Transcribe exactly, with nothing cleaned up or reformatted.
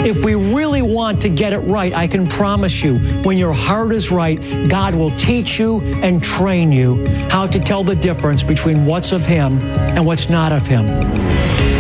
If we really want to get it right, I can promise you, when your heart is right, God will teach you and train you how to tell the difference between what's of Him and what's not of Him.